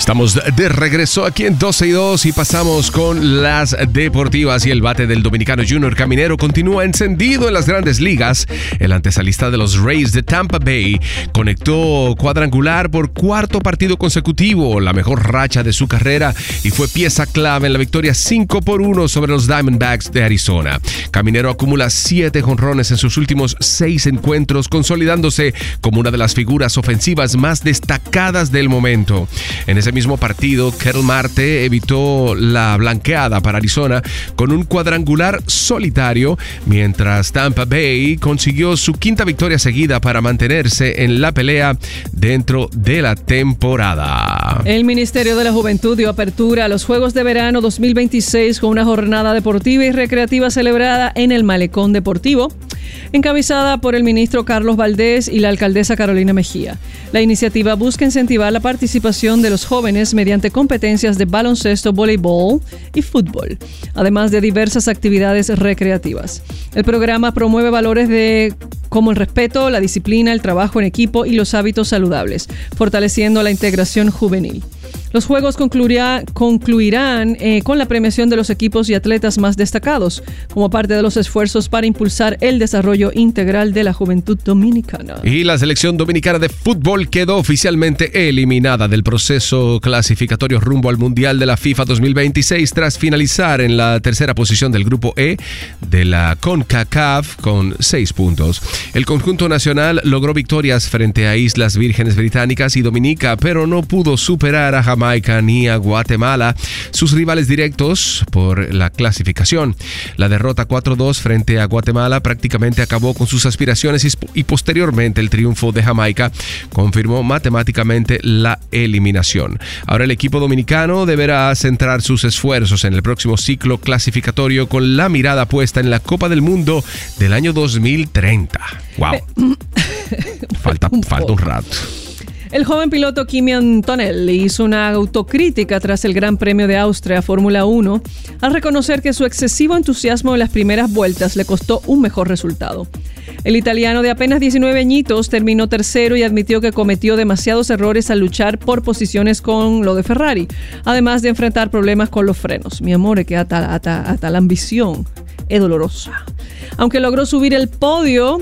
Estamos de regreso aquí en 12 y 2 y pasamos con las deportivas, y el bate del dominicano Junior Caminero continúa encendido en las grandes ligas. El antesalista de los Rays de Tampa Bay conectó cuadrangular por cuarto partido consecutivo, la mejor racha de su carrera, y fue pieza clave en la victoria 5-1 sobre los Diamondbacks de Arizona. Caminero acumula 7 jonrones en sus últimos 6 encuentros, consolidándose como una de las figuras ofensivas más destacadas del momento. En ese mismo partido, Ketel Marte evitó la blanqueada para Arizona con un cuadrangular solitario, mientras Tampa Bay consiguió su quinta victoria seguida para mantenerse en la pelea dentro de la temporada. El Ministerio de la Juventud dio apertura a los Juegos de Verano 2026 con una jornada deportiva y recreativa celebrada en el Malecón Deportivo, encabezada por el ministro Carlos Valdés y la alcaldesa Carolina Mejía. La iniciativa busca incentivar la participación de los jóvenes mediante competencias de baloncesto, voleibol y fútbol, además de diversas actividades recreativas. El programa promueve valores como el respeto, la disciplina, el trabajo en equipo y los hábitos saludables, fortaleciendo la integración juvenil. Los Juegos concluirán con la premiación de los equipos y atletas más destacados, como parte de los esfuerzos para impulsar el desarrollo integral de la juventud dominicana. Y la selección dominicana de fútbol quedó oficialmente eliminada del proceso clasificatorio rumbo al Mundial de la FIFA 2026 tras finalizar en la tercera posición del Grupo E de la CONCACAF con 6 puntos. El conjunto nacional logró victorias frente a Islas Vírgenes Británicas y Dominica, pero no pudo superar a Jamaica ni a Guatemala, sus rivales directos por la clasificación. La derrota 4-2 frente a Guatemala prácticamente acabó con sus aspiraciones y posteriormente el triunfo de Jamaica confirmó matemáticamente la eliminación. Ahora el equipo dominicano deberá centrar sus esfuerzos en el próximo ciclo clasificatorio con la mirada puesta en la Copa del Mundo del año 2030. ¡Wow! Falta un rato. El joven piloto Kimi Antonelli hizo una autocrítica tras el Gran Premio de Austria Fórmula 1 al reconocer que su excesivo entusiasmo en las primeras vueltas le costó un mejor resultado. El italiano de apenas 19 añitos terminó tercero y admitió que cometió demasiados errores al luchar por posiciones con lo de Ferrari, además de enfrentar problemas con los frenos. Mi amor, es que hasta la ambición es dolorosa. Aunque logró subir el podio,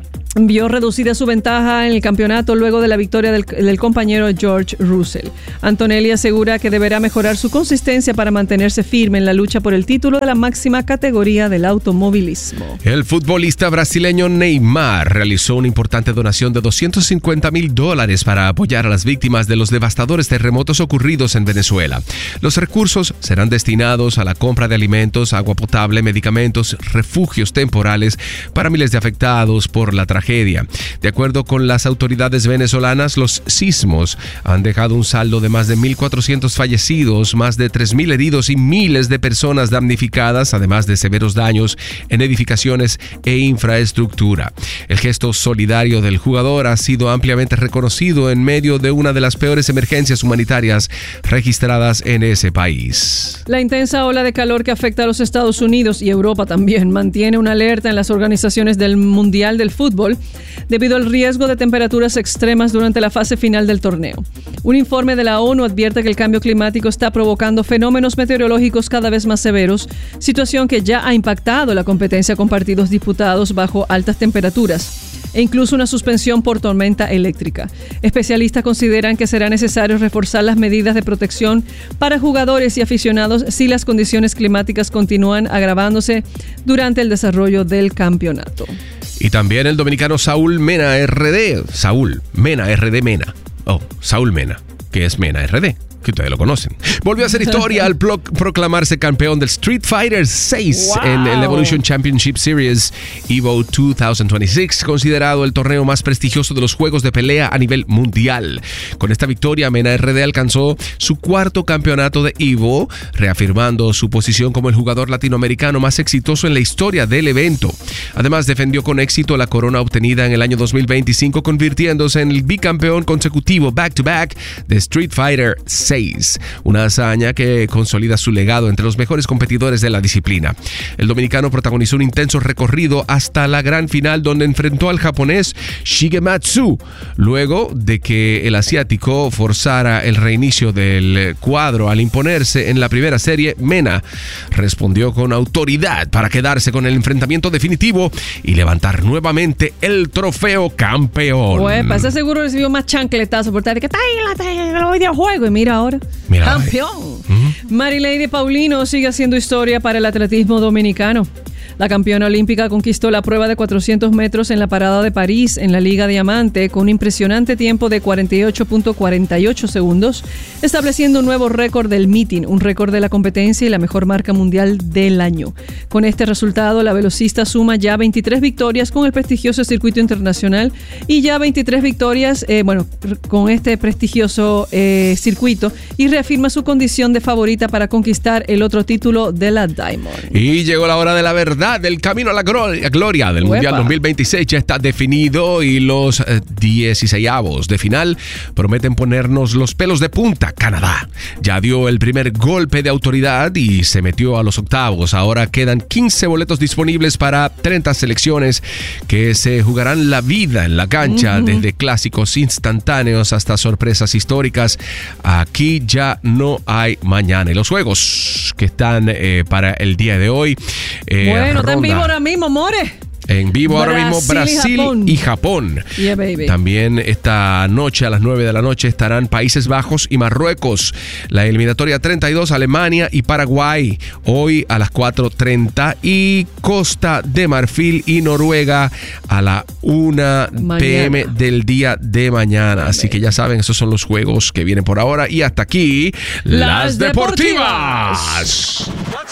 vio reducida su ventaja en el campeonato luego de la victoria del compañero George Russell. Antonelli asegura que deberá mejorar su consistencia para mantenerse firme en la lucha por el título de la máxima categoría del automovilismo. El futbolista brasileño Neymar realizó una importante donación de $250,000 para apoyar a las víctimas de los devastadores terremotos ocurridos en Venezuela. Los recursos serán destinados a la compra de alimentos, agua potable, medicamentos, refugios temporales para miles de afectados por la tragedia. De acuerdo con las autoridades venezolanas, los sismos han dejado un saldo de más de 1,400 fallecidos, más de 3,000 heridos y miles de personas damnificadas, además de severos daños en edificaciones e infraestructura. El gesto solidario del jugador ha sido ampliamente reconocido en medio de una de las peores emergencias humanitarias registradas en ese país. La intensa ola de calor que afecta a los Estados Unidos y Europa también mantiene una alerta en las organizaciones del Mundial del Fútbol debido al riesgo de temperaturas extremas durante la fase final del torneo. Un informe de la ONU advierte que el cambio climático está provocando fenómenos meteorológicos cada vez más severos, situación que ya ha impactado la competencia con partidos disputados bajo altas temperaturas e incluso una suspensión por tormenta eléctrica. Especialistas consideran que será necesario reforzar las medidas de protección para jugadores y aficionados si las condiciones climáticas continúan agravándose durante el desarrollo del campeonato. Y también el dominicano Saúl Mena, que es Mena RD, que ustedes lo conocen. Volvió a hacer historia al proclamarse campeón del Street Fighter 6 en el Evolution Championship Series Evo 2026, considerado el torneo más prestigioso de los juegos de pelea a nivel mundial. Con esta victoria, Mena RD alcanzó su cuarto campeonato de Evo, reafirmando su posición como el jugador latinoamericano más exitoso en la historia del evento. Además, defendió con éxito la corona obtenida en el año 2025, convirtiéndose en el bicampeón consecutivo back-to-back de Street Fighter 6. 2026, una hazaña que consolida su legado entre los mejores competidores de la disciplina. El dominicano protagonizó un intenso recorrido hasta la gran final donde enfrentó al japonés Shigematsu, luego de que el asiático forzara el reinicio del cuadro al imponerse en la primera serie. Mena respondió con autoridad para quedarse con el enfrentamiento definitivo y levantar nuevamente el trofeo campeón. Pues, ese seguro recibió más chancletazo por estar que está en los videojuegos y mira ahora, campeón. Marilady Paulino sigue haciendo historia para el atletismo dominicano. La campeona olímpica conquistó la prueba de 400 metros en la parada de París en la Liga Diamante con un impresionante tiempo de 48.48 segundos, estableciendo un nuevo récord del meeting, un récord de la competencia y la mejor marca mundial del año. Con este resultado, la velocista suma ya 23 victorias con el prestigioso circuito internacional y ya 23 victorias con este prestigioso circuito, y reafirma su condición de favorita para conquistar el otro título de la Diamond. Y llegó la hora de la verdad. El camino a la gloria del Mundial 2026 ya está definido y los 16avos de final prometen ponernos los pelos de punta. Canadá ya dio el primer golpe de autoridad y se metió a los octavos. Ahora quedan 15 boletos disponibles para 30 selecciones que se jugarán la vida en la cancha, desde clásicos instantáneos hasta sorpresas históricas. Aquí ya no hay mañana. Y los juegos que están para el día de hoy. Bueno, está en vivo ahora mismo, more. En vivo ahora mismo Brasil y Japón. Yeah, baby. También esta noche a las 9 de la noche estarán Países Bajos y Marruecos. La eliminatoria 32, Alemania y Paraguay. Hoy a las 4:30. Y Costa de Marfil y Noruega a la 1 p.m. del día de mañana. Así que ya saben, esos son los juegos que vienen por ahora. Y hasta aquí, las deportivas.